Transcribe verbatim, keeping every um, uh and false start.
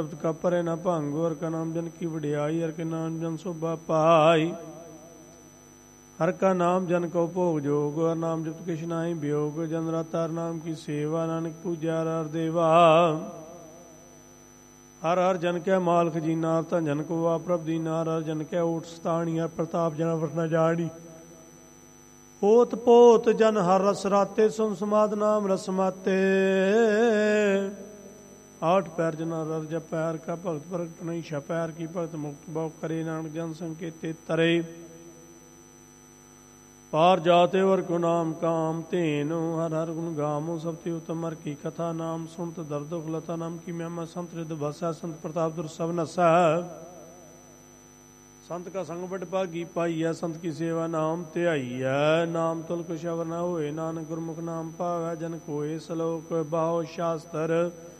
का परे न भंग हर का नाम जन की वडियाई हर के नाम जन शोभा पाई हर का नाम जन को भोग जोग हर नाम जप किश नाहि वियोग जन राता हर नाम की सेवा नानक पूजा हर देवा हर हर जन कै माल खजीना हर धन जन को वा प्रभ दीना हर हर जन कै ऊट सताणी हर प्रताप जन वरना जानी होत पोत जन हर रस राते सुन समाद नाम रस माते आठ पैर जना रर जप पैर का भगत प्रगट नहीं छपैर की भगत मुक्त बहु करे नानक जन संकेते तरे पार जाते वर को नाम काम तेनो हर हर गुण गामो सबते उत्तम हर की कथा नाम सुनत दर्द लता नाम की महिमा संत रिद बसा संत प्रताप दुर सब नसा संत का संग बड़ भागी पाई है संत की सेवा नाम त्याई है नाम तुल कुछ अवर न होए नानक गुरमुख नाम पावै जन कोय सलोक बाहो शास्त्र